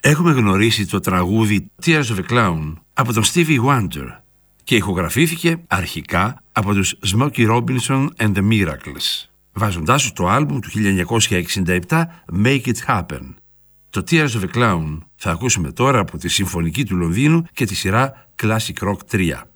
έχουμε γνωρίσει το τραγούδι Tears of a Clown από τον Stevie Wonder και ηχογραφήθηκε αρχικά από τους Smokey Robinson and the Miracles, βάζοντάς το άλμπουμ του 1967 Make It Happen. Το Tears of a Clown θα ακούσουμε τώρα από τη Συμφωνική του Λονδίνου και τη σειρά Classic Rock 3.